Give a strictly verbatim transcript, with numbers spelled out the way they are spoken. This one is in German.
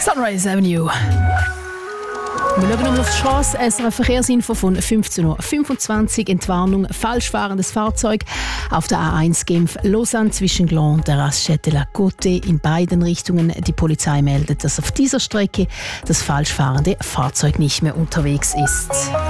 Sunrise Avenue. Wir schauen nochmal auf die Straße. Ein Verkehrsinfo von fünfzehn Uhr fünfundzwanzig. Entwarnung, falsch fahrendes Fahrzeug auf der A eins Genf-Lausanne zwischen Gland und der Raststätte La Côte in beiden Richtungen. Die Polizei meldet, dass auf dieser Strecke das falsch fahrende Fahrzeug nicht mehr unterwegs ist.